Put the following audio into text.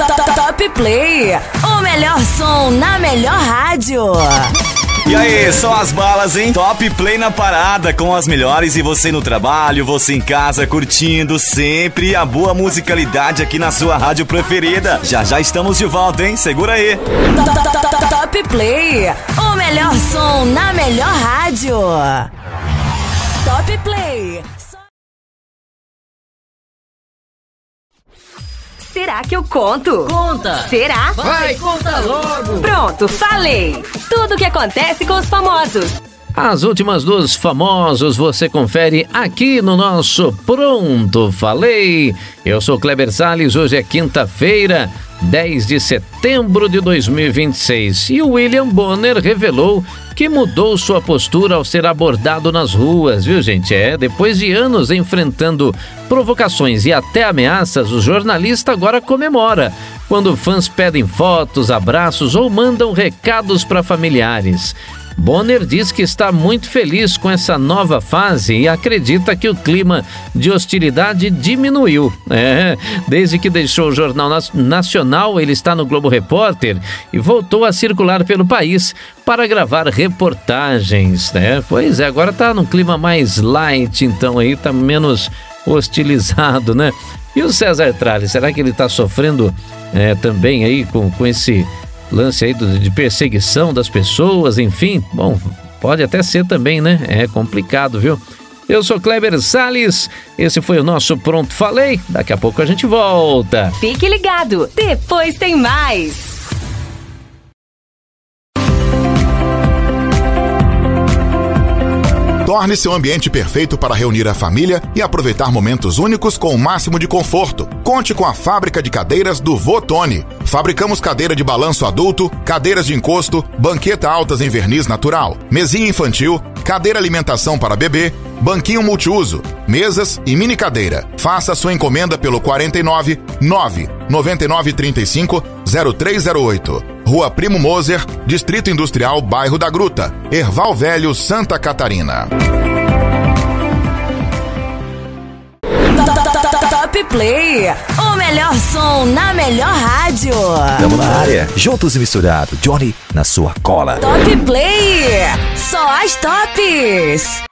Top Play, o melhor som na melhor rádio. E aí, só as balas, hein? Top Play na parada, com as melhores, e você no trabalho, você em casa, curtindo sempre a boa musicalidade aqui na sua rádio preferida. Já estamos de volta, hein? Segura aí. Top Play, o melhor som na melhor rádio. Top Play. Será que eu conto? Conta! Será? Vai, conta logo! Pronto, falei! Tudo o que acontece com os famosos. As últimas dos famosos você confere aqui no nosso Pronto Falei. Eu sou Kleber Salles, hoje é quinta-feira, 10 de setembro de 2026. E o William Bonner revelou que mudou sua postura ao ser abordado nas ruas, viu, gente? Depois de anos enfrentando provocações e até ameaças, o jornalista agora comemora quando fãs pedem fotos, abraços ou mandam recados para familiares. Bonner diz que está muito feliz com essa nova fase e acredita que o clima de hostilidade diminuiu. Desde que deixou o Jornal Nacional, ele está no Globo Repórter e voltou a circular pelo país para gravar reportagens, né? Pois é, agora está num clima mais light, então aí está menos hostilizado, né? E o César Tralli, será que ele está sofrendo também aí com esse lance aí de perseguição das pessoas, enfim? Bom, pode até ser também, né? É complicado, viu? Eu sou Kleber Salles, esse foi o nosso Pronto Falei, daqui a pouco a gente volta. Fique ligado, depois tem mais. Torne seu ambiente perfeito para reunir a família e aproveitar momentos únicos com o máximo de conforto. Conte com a fábrica de cadeiras do Vô Tony. Fabricamos cadeira de balanço adulto, cadeiras de encosto, banqueta altas em verniz natural, mesinha infantil, cadeira alimentação para bebê, banquinho multiuso, mesas e mini cadeira. Faça sua encomenda pelo 49 999 35 0308. Rua Primo Moser, Distrito Industrial, Bairro da Gruta, Erval Velho, Santa Catarina. Top Play, o melhor som na melhor rádio. Tamo na área, juntos e misturado, Johnny na sua cola. Top Play, só as tops.